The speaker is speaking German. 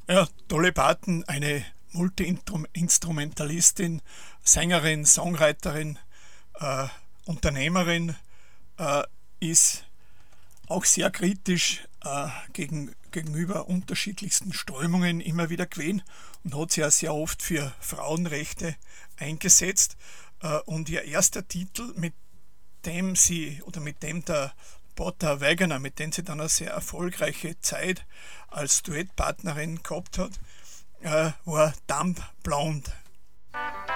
Ja, Dolly Parton, eine Multi-Instrumentalistin, Sängerin, Songwriterin, äh, Unternehmerin, äh, ist auch sehr kritisch gegenüber unterschiedlichsten Strömungen immer wieder gewesen und hat sich ja sehr oft für Frauenrechte eingesetzt. Und ihr erster Titel, mit dem der Porter Wagoner, mit dem sie dann eine sehr erfolgreiche Zeit als Duettpartnerin gehabt hat, war Dumb Blonde.